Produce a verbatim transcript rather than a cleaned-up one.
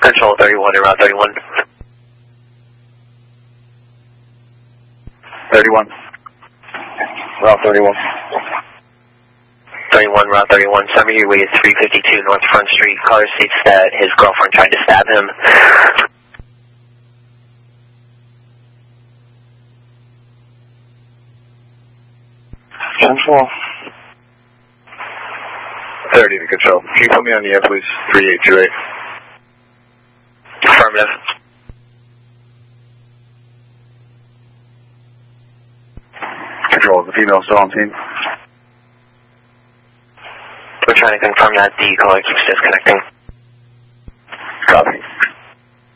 Control thirty-one to Route thirty-one. thirty-one. Route thirty-one. thirty-one, Route thirty-one. Somebody here with three fifty-two North Front Street. Caller states that his girlfriend tried to stab him. Control. thirty to control. Can you put me on the air, please? three eight two eight. Affirmative. Control, is the female still on scene? We're trying to confirm that the caller keeps disconnecting.